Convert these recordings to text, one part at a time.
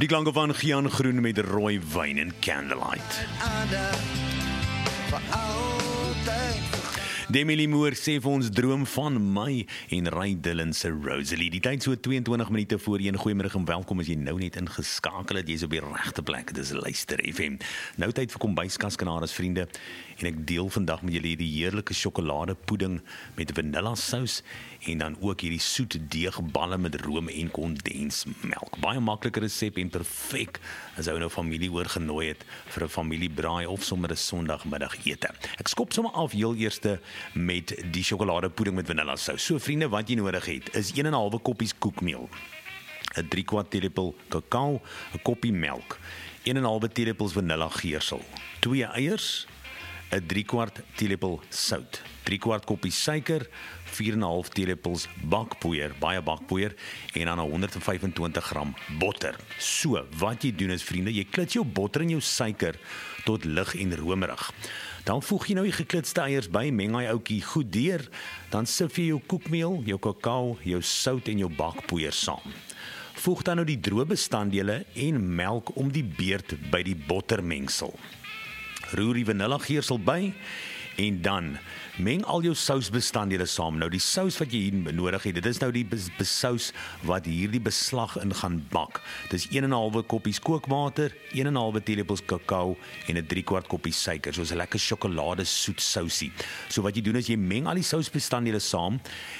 Die klanke van Gian Groen met rooi wyn en Candlelight. Demi Moore sê vir ons droom van my en Ray Dillon se Rosalie. Die tyd so 22 minute voor 1. Goeiemiddag en welkom as jy nou net ingeskakel het. Jy's op die regte plek. Dis Luister FM. Nou tyd vir kombuiskaskanades vriende en ek deel vandag met julle die heerlike sjokoladepudding met vanilla sous en dan ook hierdie soet deegballe met room en kondensmelk. Baie maklike resep en perfek as ou nou familie oorgenooi het vir 'n familiebraai of sommer 'n Sondagmiddagete. Ek skop sommer af heel eerste met die sjokoladepudding met vanilla sous. So vriende, wat jy nodig het is 1,5 koppies koekmeel, 'n 3/4 teelepel kakao, 'n koppie melk, 1,5 teelepels vanilla geursel, 2 eiers, 'n 3/4 teelepel sout, 3/4 koppie suiker, 4,5 teelepels bakpoeier, baie bakpoeier en dan 125 gram botter. So, wat jy doen is vriende, jy klits jou botter en jou suiker tot lig en romerig. Dan voeg jy nou die geklitste eiers by, meng hy ouetjie goed deur, dan sif jy jou koekmeel, jou kakao, jou sout en jou bakpoeier saam. Voeg dan nou die droë bestanddele en melk om die beurt by die bottermengsel. Roer die vanilla geursel by en dan meng al jou sousbestanddele saam. Nou die sous wat jy hier nodig het, dit is nou die besous wat hierdie beslag in gaan bak. Dis 1,5 koppies kookwater, 1,5 teelepels kakao en 'n 3/4 koppie suiker, soos 'n lekker sjokolade soet sousie. So wat jy doen is jy meng al die sousbestanddele saam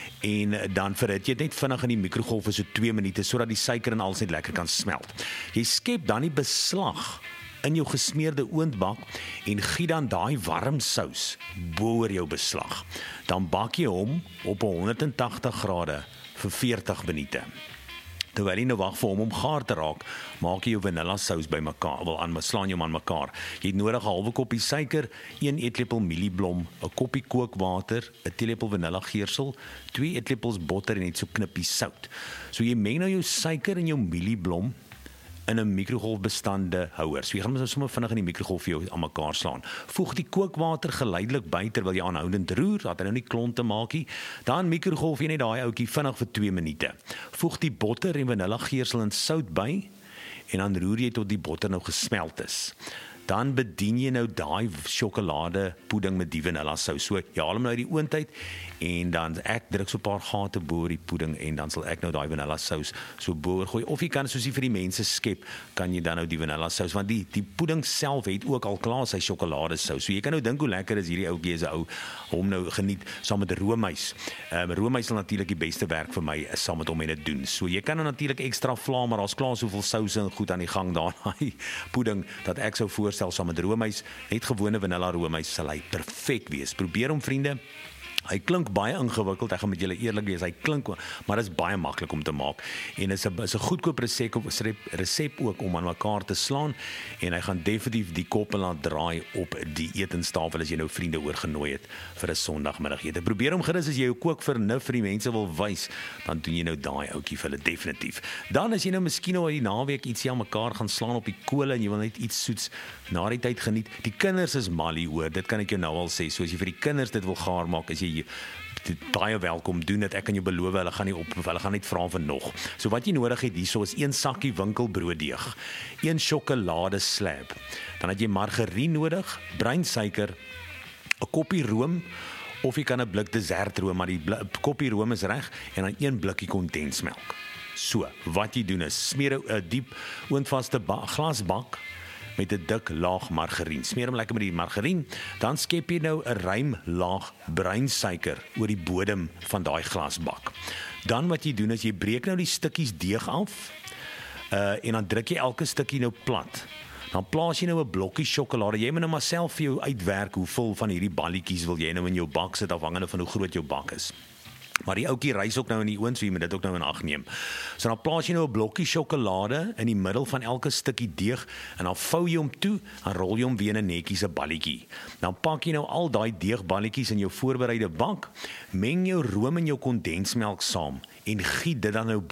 en dan verhit jy dit net vinnig in die mikrogolf vir so 2 minute sodat die suiker en alles net lekker kan smelt. Jy skep dan die beslag in jou gesmeerde oondbak en giet dan daai warm sous bo oor jou beslag. Dan bak jy hom op 180 grade vir 40 minute. Terwyl jy nou wag vir hom om gaar te raak, maak jy jou vanilla sous bymekaar, slaan jy hom aan mekaar. Jy het nodig 'n halwe koppie suiker, 1 eetlepel mielieblom, 'n koppie kookwater, 'n teelepel vanilla geursel, 2 eetlepels botter en net so knippie sout. So jy meng nou jou suiker en jou mielieblom in 'n mikrogolfbestande houer. So jy gaan sommer vinnig in die mikrogolf vir jou aan mekaar slaan. Voeg die kookwater geleidelik by terwyl jy aanhoudend roer, dat hy nou nie klonte maak nie. Dan mikrogolf jy net daai ouetjie vinnig vir 2 minute. Voeg die botter en vanilla geursel en sout by en dan roer jy tot die botter nou gesmelt is. Dan bedien jy nou daai sjokoladepudding met die vanilla sous. So jy haal hom nou uit die oond uit en dan ek druk so 'n paar gate bo oor die pudding en dan sal ek nou daai vanilla sous so bo oor gooi. Of jy kan soos jy vir die mense skep, kan jy dan nou die vanilla sous, want die pudding self het ook al klaar sy sjokoladesous. So jy kan nou dink hoe lekker is hierdie ouetjie as 'n ou hom nou geniet saam met roomys. Roomys sal natuurlik die beste werk vir my saam met hom en dit doen. So jy kan nou natuurlik ekstra vla, maar daar's klaar soveel souse en goed aan die gang daar daai pudding dat ek sou voorstel saam met roomys, net gewone vanilla roomys sal hy perfek wees. Probeer hom vriende. Hy klink baie ingewikkeld, ek gaan met julle eerlik wees, hy klink, maar dit is baie maklik om te maak en is 'n goedkoop resep ook om aan mekaar te slaan en hy gaan definitief die kop laat draai op die etenstafel as jy nou vriende oorgenooi het vir 'n Sondagmiddagete. Probeer hom gerus as jy jou kookvernuf vir die mense wil wys, dan doen jy nou daai ouetjie vir hulle definitief. Dan as jy nou miskien nou die naweek ietsie aan mekaar gaan slaan op die kole en jy wil net iets soets na die tyd geniet. Die kinders is mal hieroor, dit kan ek jou nou al sê. So as jy vir die kinders dit wil gaar maak, as jy baie welkom doen dit. Ek kan jou beloof, hulle gaan net vra vir nog. So wat jy nodig het hierso is 1 sakkie winkelbrooddeeg, 1 sjokoladeslab, dan het jy margarien nodig, breinsuiker, 'n koppie room, of jy kan 'n blik desertroom, maar die koppie room is reg, en dan 1 blikkie kondensmelk. So, wat jy doen is, smeer 'n diep oondvaste glasbak met 'n dik laag margarien. Smeer hom lekker met die margarien, dan skep jy nou 'n ruim laag breinsuiker oor die bodem van daai glasbak. Dan wat jy doen is, jy breek nou die stukkies deeg af, en dan druk jy elke stukkie nou plat. Dan plaas jy nou 'n blokkie sjokolade. Jy moet nou maar self vir jou uitwerk hoeveel van hierdie balletjies wil jy nou in jou bak sit, afhangende van hoe groot jou bak is. Maar die ouetjie rys ook nou in die oond, so jy moet dit ook nou in ag neem. So dan plaas jy nou 'n blokkie sjokolade in die middel van elke stukkie deeg en dan vou jy hom toe, dan rol jy hom weer in 'n netjiese balletjie. Dan pak jy nou al daai deegballetjies in jou voorbereide bak, meng jou room en jou kondensmelk saam en giet dit dan nou